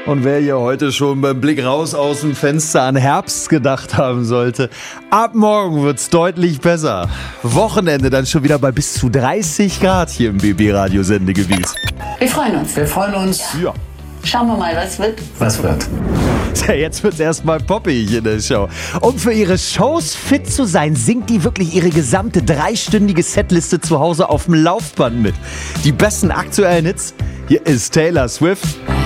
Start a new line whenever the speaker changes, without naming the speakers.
Und wer hier heute schon beim Blick raus aus dem Fenster an Herbst gedacht haben sollte, ab morgen wird's deutlich besser. Wochenende dann schon wieder bei bis zu 30 Grad hier im BB-Radio-Sendegebiet.
Wir freuen uns.
Wir freuen uns.
Ja.
Schauen wir mal, was wird.
Was wird?
Ja, jetzt wird's erstmal poppig in der Show. Um für ihre Shows fit zu sein, singt die wirklich ihre gesamte 3-stündige Setliste zu Hause auf dem Laufband mit. Die besten aktuellen Hits, hier ist Taylor Swift.